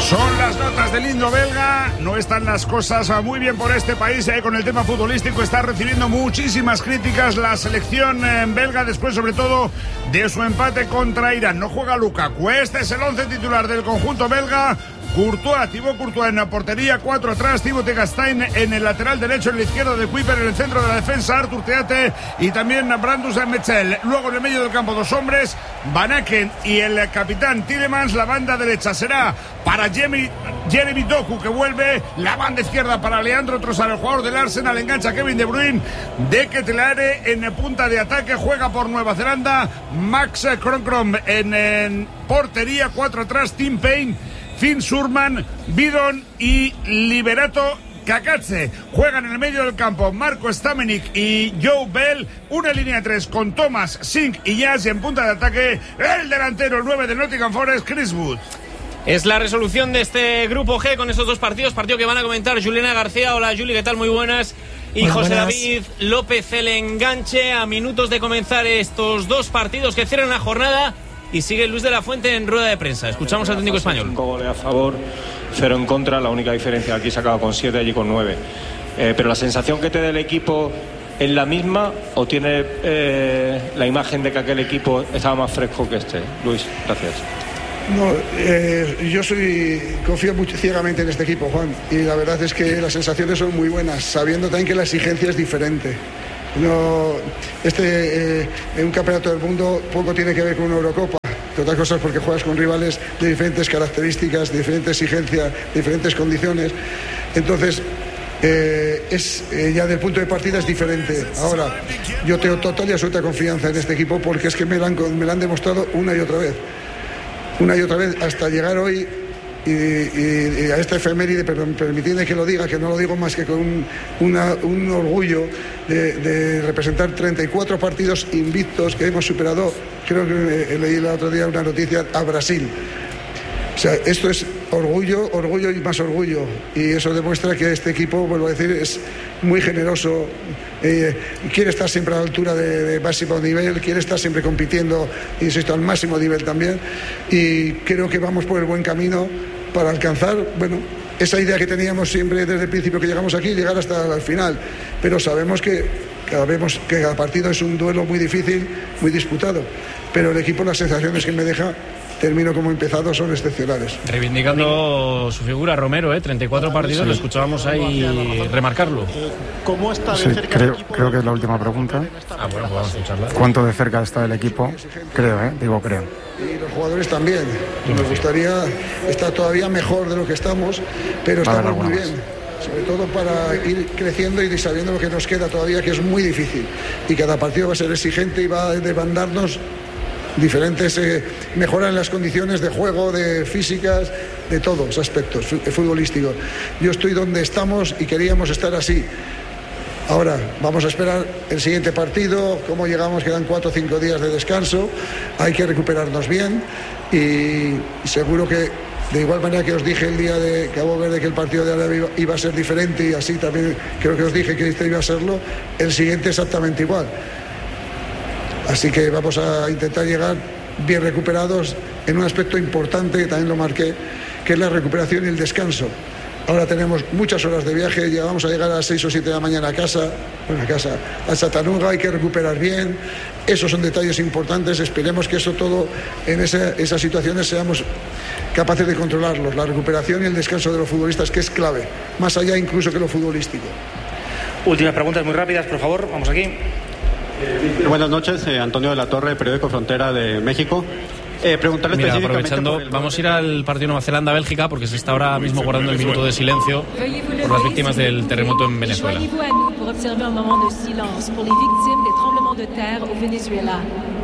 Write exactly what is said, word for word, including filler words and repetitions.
Son las notas del himno belga. No están las cosas muy bien por este país. Eh, con el tema futbolístico está recibiendo muchísimas críticas la selección eh, belga, después sobre todo de su empate contra Irán. No juega Lukaku. Este es el once titular del conjunto belga. Courtois, Thibaut Courtois en la portería, cuatro atrás, Thibaut Gastain en el lateral derecho, en la izquierda de Kuiper, en el centro de la defensa, Arthur Theate y también Brandus Metzel. Luego en el medio del campo dos hombres, Van Aken y el capitán Tielemans. La banda derecha será para Jeremy, Jeremy Doku, que vuelve. La banda izquierda para Leandro Trossard, el jugador del Arsenal. Engancha Kevin De Bruyne. De Ketelaere en punta de ataque, juega por Nueva Zelanda. Max Kroenkrom en, en portería, cuatro atrás, Tim Payne, Finn Surman, Bidon y Liberato Kakatse. Juegan en el medio del campo Marco Stamenik y Joe Bell. Una línea de tres con Thomas, Sink y Yass. Y en punta de ataque el delantero, el nueve de Nottingham Forest, Chris Wood. Es la resolución de este grupo G con estos dos partidos. Partido que van a comentar Juliana García. Hola Juli, ¿qué tal? Muy buenas. Y Muy José buenas. David López, el enganche a minutos de comenzar estos dos partidos que cierran la jornada. Y sigue Luis de la Fuente en rueda de prensa. Escuchamos al técnico español. Cinco goles a favor, cero en contra. La única diferencia aquí se acaba con siete, allí con nueve. Eh, pero la sensación que te da el equipo es la misma, o tiene eh, la imagen de que aquel equipo estaba más fresco que este. Luis, gracias. No, eh, yo soy confío mucho ciegamente en este equipo, Juan. Y la verdad es que las sensaciones son muy buenas, sabiendo también que la exigencia es diferente. No, este eh, en un campeonato del mundo poco tiene que ver con una Eurocopa. De otras cosas porque juegas con rivales de diferentes características, de diferentes exigencias, de diferentes condiciones. Entonces, eh, es eh, ya del punto de partida es diferente. Ahora, yo tengo total y absoluta confianza en este equipo porque es que me lo han, me lo han demostrado una y otra vez. Una y otra vez hasta llegar hoy. Y, y, y a esta efeméride, pero permitidme que lo diga, que no lo digo más que con un, una, un orgullo de, de representar treinta y cuatro partidos invictos que hemos superado, creo que leí el otro día una noticia, a Brasil. O sea, esto es orgullo, orgullo y más orgullo. Y eso demuestra que este equipo, vuelvo a decir, es muy generoso. Eh, quiere estar siempre a la altura de, de máximo nivel, quiere estar siempre compitiendo, insisto, al máximo nivel también. Y creo que vamos por el buen camino para alcanzar, bueno, esa idea que teníamos siempre desde el principio que llegamos aquí, llegar hasta el final. Pero sabemos que cada, vemos que cada partido es un duelo muy difícil, muy disputado. Pero el equipo, las sensaciones que me deja, termino como empezado, son excepcionales. Reivindicando su figura, Romero, ¿eh? treinta y cuatro partidos, sí. Lo escuchábamos ahí remarcarlo. ¿Cómo está de sí, cerca creo, el equipo? creo que es la última pregunta. Ah, bueno, pues vamos a escucharla. ¿Cuánto de cerca está el equipo? Creo, ¿eh? Digo, creo. Y los jugadores también. Nos gustaría estar todavía mejor de lo que estamos, pero estamos muy bien. Sobre todo para ir creciendo y sabiendo lo que nos queda todavía, que es muy difícil. Y cada partido va a ser exigente y va a demandarnos diferentes eh, mejoras en las condiciones de juego, de físicas, de todos los aspectos futbolísticos. Yo estoy donde estamos y queríamos estar así. Ahora vamos a esperar el siguiente partido, cómo llegamos, quedan cuatro o cinco días de descanso, hay que recuperarnos bien y seguro que de igual manera que os dije el día de Cabo Verde que el partido de Arabia iba a ser diferente y así también creo que os dije que este iba a serlo, el siguiente exactamente igual. Así que vamos a intentar llegar bien recuperados en un aspecto importante, que también lo marqué, que es la recuperación y el descanso. Ahora tenemos muchas horas de viaje, ya vamos a llegar a las seis o siete de la mañana a casa, bueno, a casa, a Chattanooga, hay que recuperar bien. Esos son detalles importantes, esperemos que eso todo, en esa, esas situaciones seamos capaces de controlarlos, la recuperación y el descanso de los futbolistas, que es clave, más allá incluso que lo futbolístico. Últimas preguntas muy rápidas, por favor, vamos aquí. Eh, buenas noches, eh, Antonio de la Torre, periódico Frontera de México. Eh, preguntarle Mira, específicamente aprovechando, el... vamos a ir al partido Nueva Zelanda-Bélgica porque se está ahora mismo guardando el minuto de silencio por las víctimas del terremoto en Venezuela.